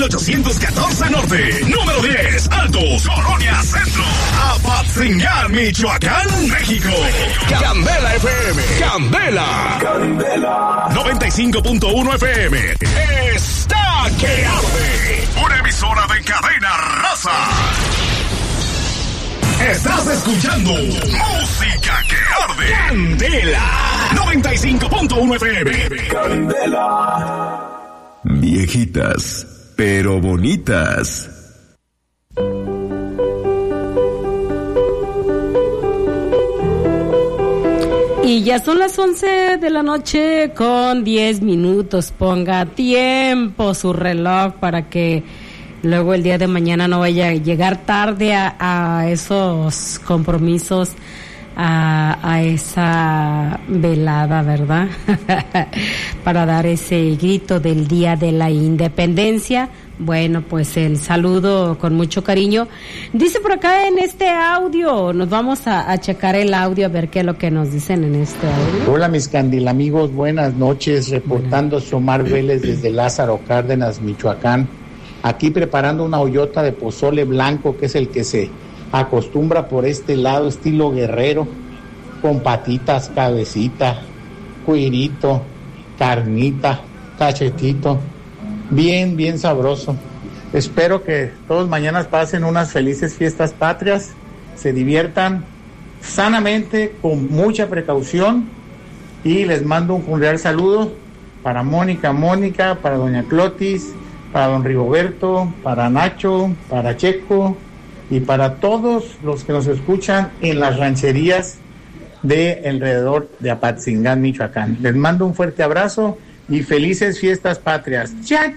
814 Norte, número 10, Altos, Colonia Centro, Apatzingán, Michoacán, México. Candela FM, Candela 95.1 FM, está que arde, una emisora de cadena raza. Estás escuchando música que arde. Candela 95.1 FM. Candela. Viejitas, pero bonitas. Y ya son las 11 de la noche con 10 minutos. Ponga tiempo su reloj para que luego el día de mañana no vaya a llegar tarde a esos compromisos, a esa velada, ¿verdad? Para dar ese grito del Día de la Independencia. Bueno, pues el saludo con mucho cariño. Dice por acá en este audio, nos vamos a checar el audio a ver qué es lo que nos dicen en este audio. Hola mis candilamigos, buenas noches, reportando Omar Vélez desde Lázaro Cárdenas, Michoacán. Aquí preparando una hoyota de pozole blanco, que es el que se acostumbra por este lado, estilo guerrero, con patitas, cabecita, cuirito, carnita, cachetito, bien sabroso. Espero que todos mañana pasen unas felices fiestas patrias, se diviertan sanamente, con mucha precaución, y les mando un cordial saludo para Mónica, para doña Clotis, para don Rigoberto, para Nacho, para Checo y para todos los que nos escuchan en las rancherías de alrededor de Apatzingán, Michoacán. Les mando un fuerte abrazo y felices fiestas patrias. ¡Chao,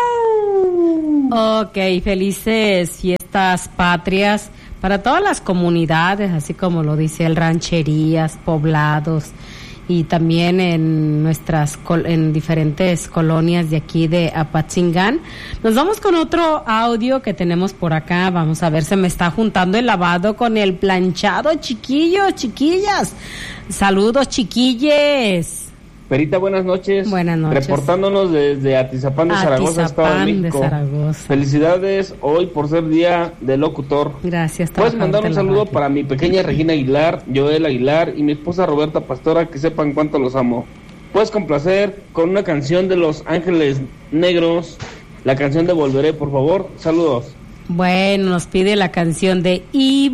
chao! Ok, felices fiestas patrias para todas las comunidades, así como lo dice el, rancherías, poblados, y también en en diferentes colonias de aquí de Apatzingán. Nos vamos con otro audio que tenemos por acá. Vamos a ver, se me está juntando el lavado con el planchado, chiquillas. Saludos, chiquilles. Perita, buenas noches. Buenas noches. Reportándonos desde Atizapán de Zaragoza, Estado de México. Felicidades hoy por ser Día del Locutor. Gracias. Puedes mandar un saludo para mi pequeña Regina Aguilar, Joel Aguilar y mi esposa Roberta Pastora, que sepan cuánto los amo. Puedes complacer con una canción de Los Ángeles Negros, la canción de Volveré, por favor. Saludos. Bueno, nos pide la canción de Y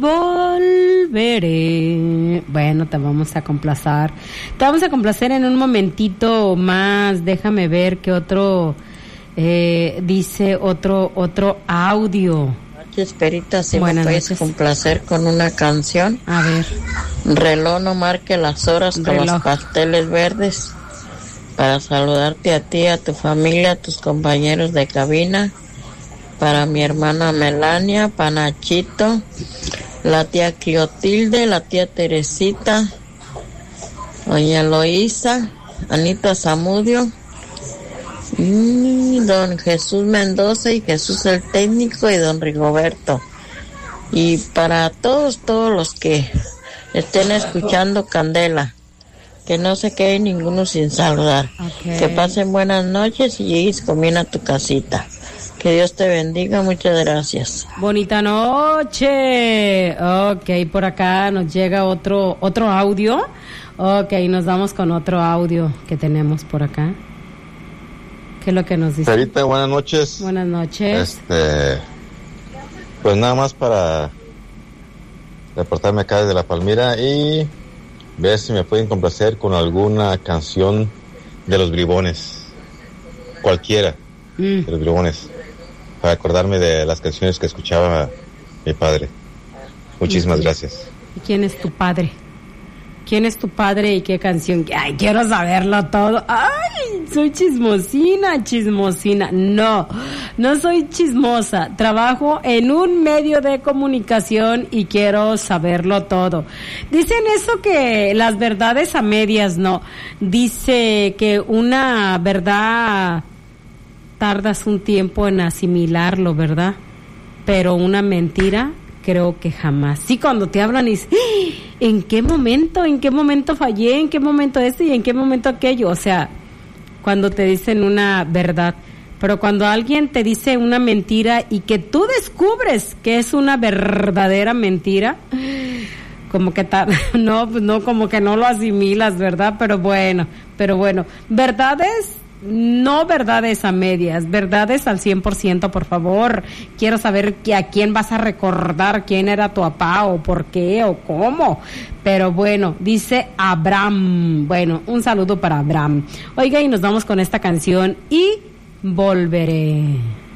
Volveré. Bueno, te vamos a complacer. Te vamos a complacer en un momentito más. Déjame ver qué otro dice otro audio. Perita, si me puedes complacer con una canción. A ver. Reloj no marque las horas con los pasteles verdes. Para saludarte a ti, a tu familia, a tus compañeros de cabina. Para mi hermana Melania, para Nachito, la tía Clotilde, la tía Teresita, doña Eloísa, Anita Zamudio, don Jesús Mendoza y Jesús el técnico y don Rigoberto. Y para todos los que estén escuchando Candela, que no se quede ninguno sin saludar. Okay. Que pasen buenas noches y llegues conmigo a tu casita. Que Dios te bendiga, muchas gracias. Bonita noche. Ok, por acá nos llega otro audio. Ok, nos vamos con otro audio que tenemos por acá. ¿Qué es lo que nos dice? Sarita, buenas noches. Buenas noches. Pues nada más para reportarme acá desde La Palmira y ver si me pueden complacer con alguna canción de Los Bribones. Cualquiera de Los Bribones. Para acordarme de las canciones que escuchaba mi padre. Muchísimas gracias. ¿Y quién es tu padre? ¿Quién es tu padre y qué canción? Ay, quiero saberlo todo. Ay, soy chismosina. No soy chismosa. Trabajo en un medio de comunicación y quiero saberlo todo. Dicen eso que las verdades a medias, no. Dice que una verdad tardas un tiempo en asimilarlo, ¿verdad? Pero una mentira, creo que jamás. Sí, cuando te hablan y dices, ¿en qué momento fallé? ¿En qué momento esto y en qué momento aquello? O sea, cuando te dicen una verdad. Pero cuando alguien te dice una mentira y que tú descubres que es una verdadera mentira, como que no, como que no lo asimilas, ¿verdad? Pero bueno, verdades, no verdades a medias, verdades al 100%, por favor. Quiero saber a quién vas a recordar, quién era tu papá, o por qué, o cómo. Pero bueno, dice Abraham. Bueno, un saludo para Abraham. Oiga, y nos vamos con esta canción y volveré.